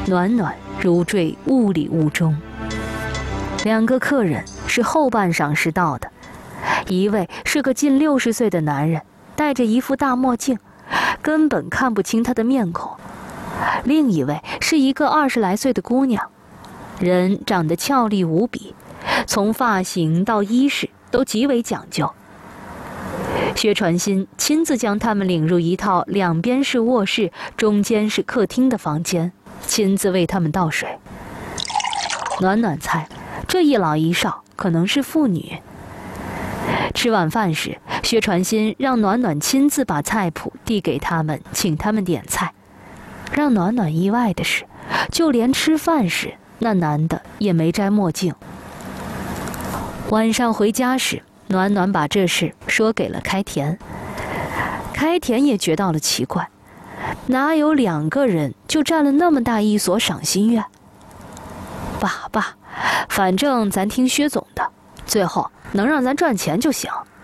暖暖如坠雾里雾中。两个客人是后半晌时到的，一位是个近60岁的男人，戴着一副大墨镜，根本看不清他的面孔；另一位是一个20来岁的姑娘，人长得俏丽无比，从发型到衣饰都极为讲究。薛传新亲自将他们领入一套两边是卧室、中间是客厅的房间，亲自为他们倒水。暖暖猜，这一老一少可能是妇女。吃晚饭时，薛传新让暖暖亲自把菜谱递给他们，请他们点菜。让暖暖意外的是，就连吃饭时，那男的也没摘墨镜。晚上回家时，暖暖把这事说给了开田。开田也觉到了奇怪，哪有2个人就占了那么大一所赏心院？爸，反正咱听薛总的，最后能让咱赚钱就行。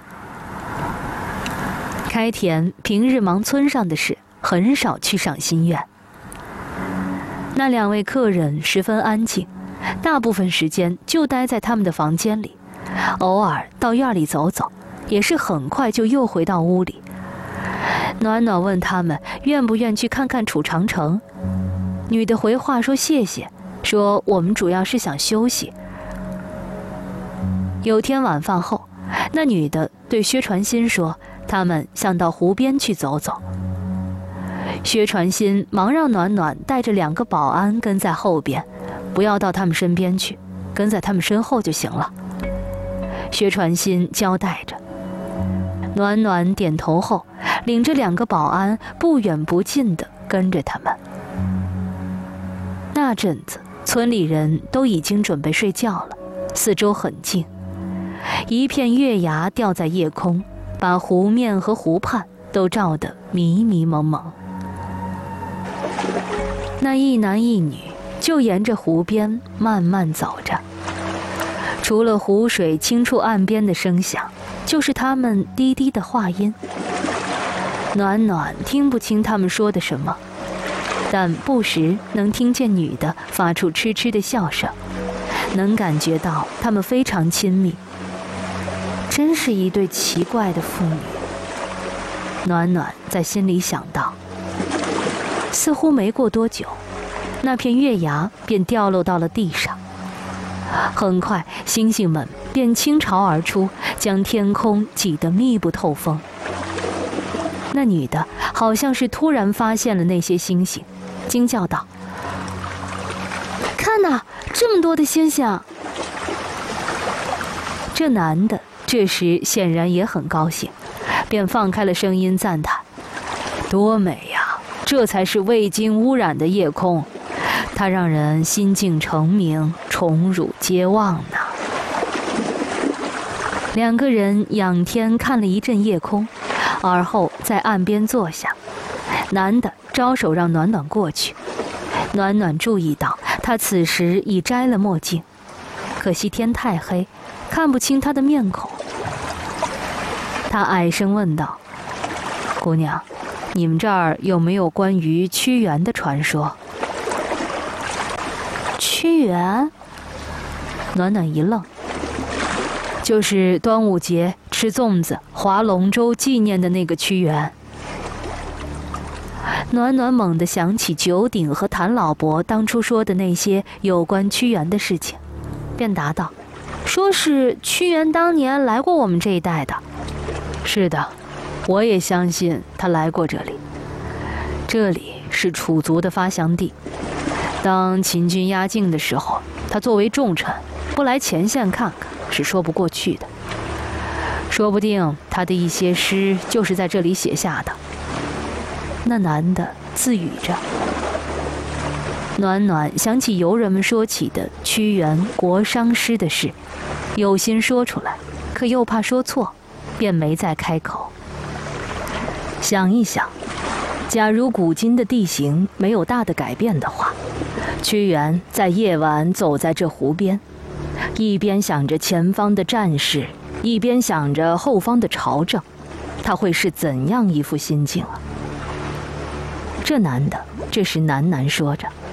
开田平日忙村上的事，很少去赏心院。那2位客人十分安静，大部分时间就待在他们的房间里，偶尔到院里走走，也是很快就又回到屋里。暖暖问他们愿不愿去看看储长城，女的回话说谢谢，说我们主要是想休息。有天晚饭后，那女的对薛传新说，他们想到湖边去走走。薛传新忙让暖暖带着2个保安跟在后边，不要到他们身边去，跟在他们身后就行了。薛传新交代着。暖暖点头后，领着2个保安不远不近地跟着他们。那阵子，村里人都已经准备睡觉了，四周很静，一片月牙吊在夜空，把湖面和湖畔都照得迷迷蒙蒙。那一男一女就沿着湖边慢慢走着，除了湖水轻触岸边的声响，就是他们低低的话音。暖暖听不清他们说的什么，但不时能听见女的发出痴痴的笑声，能感觉到他们非常亲密。真是一对奇怪的父女。暖暖在心里想到。似乎没过多久，那片月牙便掉落到了地上。很快，星星们便倾巢而出，将天空挤得密不透风。那女的好像是突然发现了那些星星，惊叫道：“看哪，这么多的星星！”这男的这时显然也很高兴，便放开了声音赞叹：“多美呀！这才是未经污染的夜空，它让人心境澄明，宠辱皆忘呢。”2个人仰天看了一阵夜空，而后在岸边坐下。男的招手让暖暖过去。暖暖注意到他此时已摘了墨镜，可惜天太黑，看不清他的面孔。他矮声问道：“姑娘，你们这儿有没有关于屈原的传说？”屈原？暖暖一愣。就是端午节吃粽子、划龙舟纪念的那个屈原。暖暖猛地想起九鼎和谭老伯当初说的那些有关屈原的事情，便答道：“说是屈原当年来过我们这一带的。”“是的，我也相信他来过这里。这里是楚族的发祥地。当秦军压境的时候，他作为重臣，不来前线看看是说不过去的。说不定他的一些诗就是在这里写下的。”那男的自语着。暖暖想起游人们说起的屈原国殇诗的事，有心说出来，可又怕说错，便没再开口。想一想，假如古今的地形没有大的改变的话，屈原在夜晚走在这湖边，一边想着前方的战事，一边想着后方的朝政，他会是怎样一副心境啊？这男的这时喃喃说着。